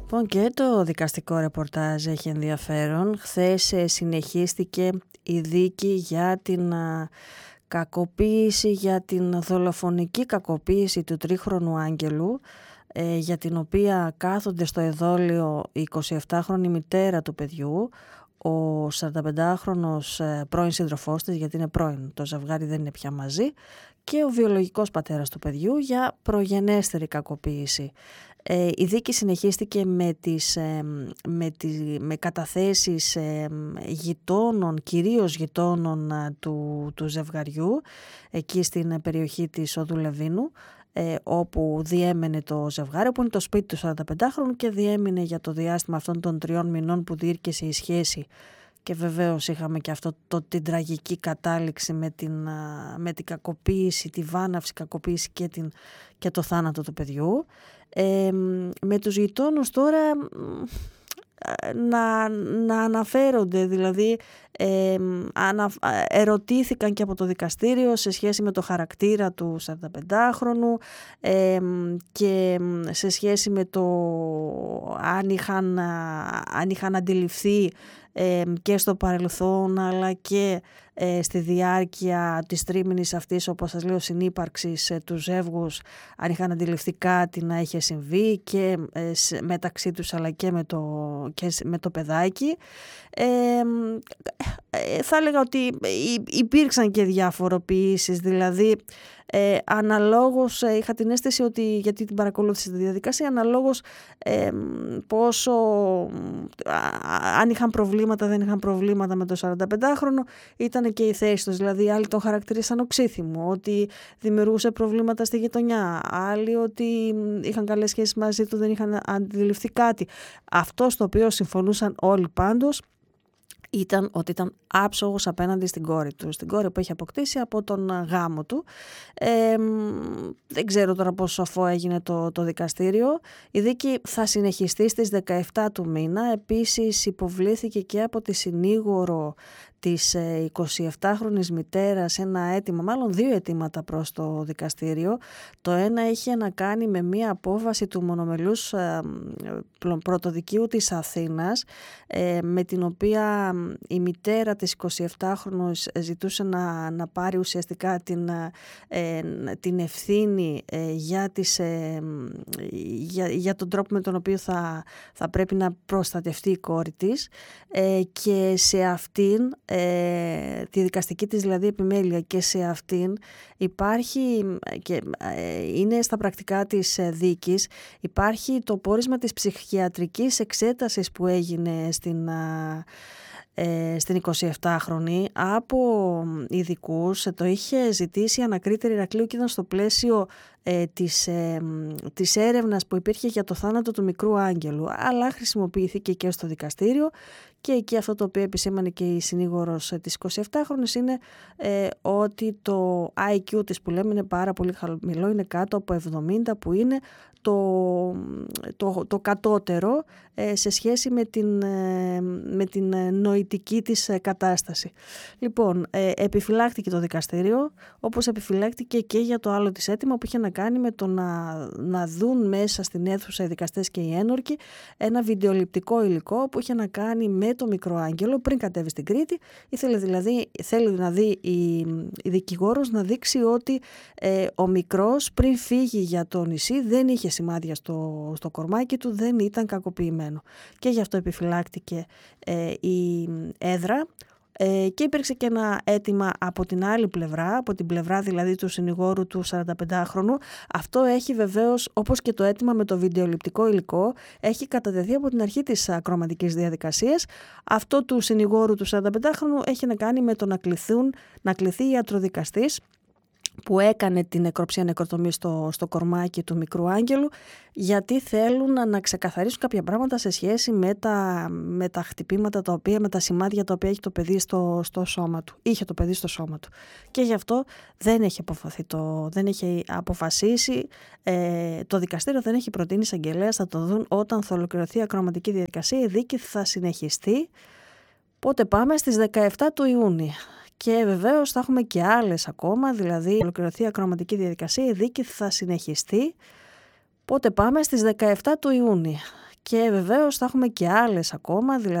Λοιπόν, και το δικαστικό ρεπορτάζ έχει ενδιαφέρον. Χθες συνεχίστηκε η δίκη για την κακοποίηση, για την δολοφονική κακοποίηση του τρίχρονου Άγγελου, για την οποία κάθονται στο εδόλιο η 27χρονη μητέρα του παιδιού, ο 45χρονος πρώην σύντροφός της, γιατί είναι πρώην, το ζευγάρι δεν είναι πια μαζί, και ο βιολογικός πατέρας του παιδιού για προγενέστερη κακοποίηση. Η δίκη συνεχίστηκε με καταθέσεις γειτόνων, κυρίως γειτόνων του ζευγαριού, εκεί στην περιοχή της Οδού Λεβίνου, όπου διέμενε το ζευγάρι, όπου είναι το σπίτι του 45χρονου και διέμεινε για το διάστημα αυτών των 3 μηνών που διήρκεσε η σχέση. Και βεβαίως είχαμε και την τραγική κατάληξη με την κακοποίηση, τη βάναυση κακοποίηση και το θάνατο του παιδιού. Με τους γειτόνους τώρα να αναφέρονται, δηλαδή ερωτήθηκαν και από το δικαστήριο σε σχέση με το χαρακτήρα του 45χρονου και σε σχέση με το αν είχαν αντιληφθεί και στο παρελθόν αλλά και στη διάρκεια της τρίμηνης αυτής, όπως σας λέω, συνύπαρξης του ζεύγους, αν είχαν αντιληφθεί κάτι να είχε συμβεί και μεταξύ τους αλλά και με το παιδάκι. Θα έλεγα ότι υπήρξαν και διαφοροποιήσεις, δηλαδή αναλόγως είχα την αίσθηση ότι, γιατί την παρακολούθησα τη διαδικασία, αναλόγως πόσο αν είχαν προβλήματα δεν είχαν προβλήματα με το 45χρονο, ήταν και η θέση τους. Δηλαδή άλλοι τον χαρακτηρίσαν οξύθυμο, ότι δημιουργούσε προβλήματα στη γειτονιά, άλλοι ότι είχαν καλές σχέσεις μαζί του, δεν είχαν αντιληφθεί κάτι. Αυτό στο οποίο συμφωνούσαν όλοι πάντως ήταν ότι ήταν άψογος απέναντι στην κόρη του, στην κόρη που έχει αποκτήσει από τον γάμο του. Δεν ξέρω τώρα πόσο σοφό έγινε το δικαστήριο. Η δίκη θα συνεχιστεί στις 17 του μήνα. Επίσης υποβλήθηκε και από τη συνήγορο της 27χρονης μητέρας ένα αίτημα, μάλλον 2 αιτήματα προς το δικαστήριο. Το ένα είχε να κάνει με μία απόφαση του μονομελούς πρωτοδικείου της Αθήνας, με την οποία η μητέρα της 27χρονης ζητούσε να πάρει ουσιαστικά την ευθύνη για τον τρόπο με τον οποίο θα πρέπει να προστατευτεί η κόρη της, και σε αυτήν τη δικαστική της δηλαδή επιμέλεια, και σε αυτήν υπάρχει και είναι στα πρακτικά της δίκης, υπάρχει το πόρισμα της ψυχιατρικής εξέτασης που έγινε στην 27χρονη από ειδικούς. Το είχε ζητήσει η ανακρίτρια Ηρακλείου και ήταν στο πλαίσιο της έρευνας που υπήρχε για το θάνατο του μικρού Άγγελου, αλλά χρησιμοποιήθηκε και στο δικαστήριο. Και εκεί αυτό το οποίο επισήμανε και η συνήγορος της 27χρονης είναι ότι το IQ της, που λέμε, είναι πάρα πολύ χαμηλό, είναι κάτω από 70, που είναι το κατώτερο σε σχέση με την νοητική της κατάσταση. Λοιπόν, επιφυλάχθηκε το δικαστήριο, όπως επιφυλάχθηκε και για το άλλο της αίτημα που είχε να κάνει με το να δουν μέσα στην αίθουσα οι δικαστές και οι ένορκοι ένα βιντεοληπτικό υλικό που είχε να κάνει με το μικρό Άγγελο πριν κατέβει στην Κρήτη. Θέλει να δει η δικηγόρος να δείξει ότι ο μικρός πριν φύγει για το νησί δεν είχε σημάδια στο κορμάκι του, δεν ήταν κακοποιημένο. Και γι' αυτό επιφυλάκτηκε η έδρα. Και υπήρξε και ένα αίτημα από την άλλη πλευρά, από την πλευρά δηλαδή του συνηγόρου του 45χρονου. Αυτό έχει βεβαίως, όπως και το αίτημα με το βιντεοληπτικό υλικό, έχει κατατεθεί από την αρχή της ακροματικής διαδικασίας. Αυτό του συνηγόρου του 45χρονου έχει να κάνει με το να κληθεί ιατροδικαστής που έκανε την νεκροψία νεκροτομή στο κορμάκι του μικρού Άγγελου, γιατί θέλουν να ξεκαθαρίσουν κάποια πράγματα σε σχέση με τα χτυπήματα με τα σημάδια τα οποία έχει το παιδί στο σώμα του. Είχε το παιδί στο σώμα του. Και γι' αυτό δεν έχει αποφασίσει το δικαστήριο, δεν έχει προτείνει εισαγγελέας, θα το δουν όταν θα ολοκληρωθεί η ακροματική διαδικασία. Η δίκη θα συνεχιστεί. Πότε πάμε? Στις 17 του Ιούνιου. Και βεβαίως θα έχουμε και άλλες ακόμα, δηλαδή ολοκληρωθεί η ακροματική διαδικασία, η δίκη θα συνεχιστεί. Πότε πάμε? Στις 17 του Ιούνιου. Και βεβαίως θα έχουμε και άλλες ακόμα, δηλαδή